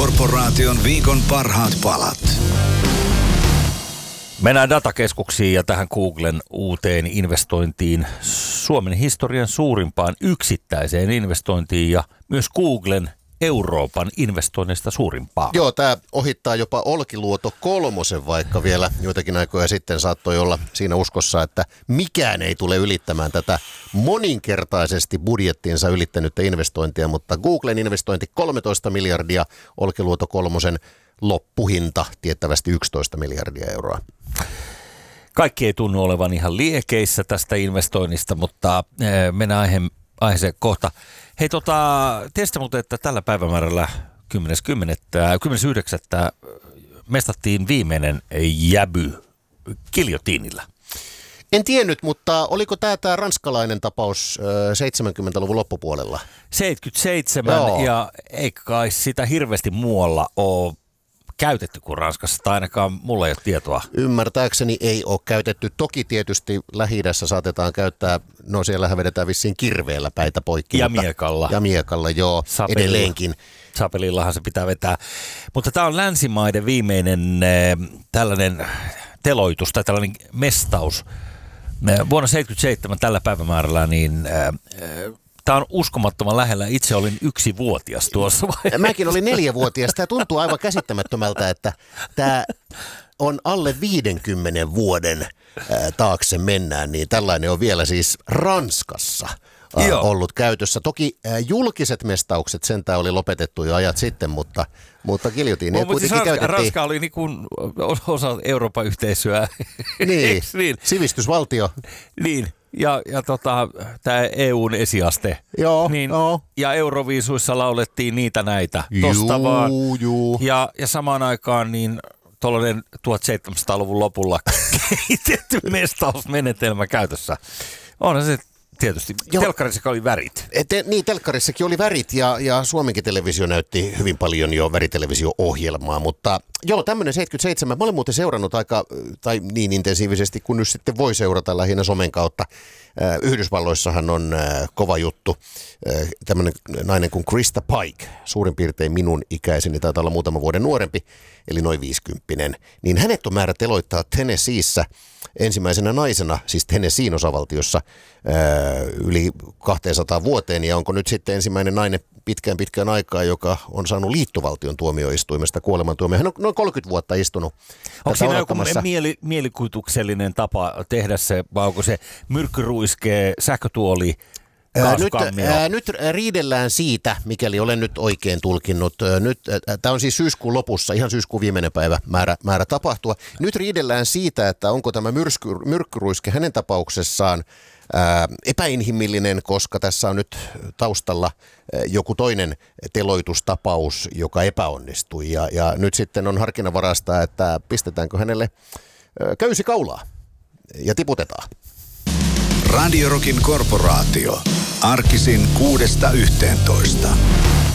Korporaation viikon parhaat palat. Mennään datakeskuksiin ja tähän Googlen uuteen investointiin, Suomen historian suurimpaan yksittäiseen investointiin ja myös Googlen Euroopan investoinnista suurimpaa. Joo, tämä ohittaa jopa Olkiluoto 3, vaikka vielä joitakin aikoja sitten saattoi olla siinä uskossa, että mikään ei tule ylittämään tätä moninkertaisesti budjettiinsa ylittänyttä investointia, mutta Googlen investointi 13 miljardia, Olkiluoto 3 loppuhinta tiettävästi 11 miljardia euroa. Kaikki ei tunnu olevan ihan liekeissä tästä investoinnista, mutta mennään aiheeseen kohta. Hei, tiesitte muuten, että tällä päivämäärällä 10.9. mestattiin viimeinen jäby giljotiinilla. En tiennyt, mutta oliko tämä ranskalainen tapaus 70-luvun loppupuolella? 77 Joo. Ja ei kai sitä hirveästi muualla ole käytetty kuin Ranskassa, tai ainakaan mulla ei ole tietoa. Ymmärtääkseni ei ole käytetty. Toki tietysti Lähi-idässä saatetaan käyttää, no siellähän vedetään vissiin kirveellä päitä poikki. Ja miekalla. Ja miekalla, joo, edelleenkin. Sapelillahan se pitää vetää. Mutta tämä on länsimaiden viimeinen tällainen teloitus tai tällainen mestaus. Vuonna 1977 tällä päivämäärällä, niin tämä on uskomattoman lähellä. Itse olin 1-vuotias tuossa vaiheessa. Mäkin olin 4-vuotias. Tämä tuntuu aivan käsittämättömältä, että tämä on alle 50 vuoden taakse mennään, niin tällainen on vielä siis Ranskassa ollut käytössä. Toki julkiset mestaukset sentään oli lopetettu jo ajat sitten, mutta giljotiinia kuitenkin käytettiin. Ranska oli niin kuin osa Euroopan yhteisöä. Niin, sivistysvaltio. Niin. Ja tämä EUn esiaste. Joo, niin, joo. Ja Euroviisuissa laulettiin niitä näitä. Tosta vaan. Ja samaan aikaan niin tuollainen 1700-luvun lopulla kehitetty mestausmenetelmä käytössä. Onhan se tietysti. Telkkarissa oli värit. Telkkarissakin oli värit ja Suomenkin televisio näytti hyvin paljon jo väritelevisio-ohjelmaa, mutta joo, tämmöinen 77. Mä olen muuten seurannut tai niin intensiivisesti, kun nyt sitten voi seurata lähinnä somen kautta. Yhdysvalloissahan on kova juttu. Tämmöinen nainen kuin Krista Pike, suurin piirtein minun ikäiseni, taitaa olla muutaman vuoden nuorempi, eli noin 50. Niin hänet on määrä teloittaa Tennesseeissä ensimmäisenä naisena, siis Tennesseein osavaltiossa, yli 200 vuoteen. Ja onko nyt sitten ensimmäinen nainen pitkään aikaa, joka on saanut liittovaltion tuomioistuimesta kuolemantuomio. Hän on noin 30 vuotta istunut. Onko siinä joku mielikuvituksellinen tapa tehdä se, vai onko se myrkkyruiskee, sähkötuoli, Nyt riidellään siitä, mikäli olen nyt oikein tulkinnut. Tämä on siis syyskuun lopussa, ihan syyskuun viimeinen päivä määrä tapahtua. Nyt riidellään siitä, että onko tämä myrkkyruiske hänen tapauksessaan epäinhimillinen, koska tässä on nyt taustalla joku toinen teloitustapaus, joka epäonnistui. Ja nyt sitten on harkinnanvaraista, että pistetäänkö hänelle köysi kaulaa ja tiputetaan. Radio Rockin Korporaatio. Arkisin 6–11.